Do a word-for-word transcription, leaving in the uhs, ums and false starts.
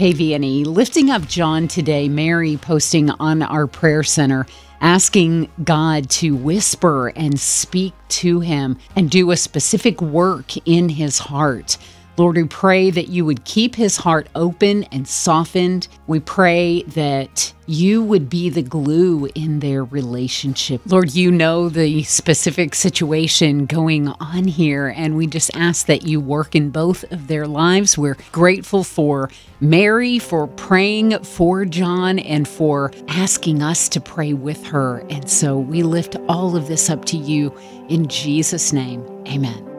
K V N E. Lifting up John today, Mary posting on our prayer center, asking God to whisper and speak to him and do a specific work in his heart. Lord, we pray that you would keep his heart open and softened. We pray that you would be the glue in their relationship. Lord, you know the specific situation going on here, and we just ask that you work in both of their lives. We're grateful for Mary, for praying for John, and for asking us to pray with her. And so we lift all of this up to you in Jesus' name. Amen.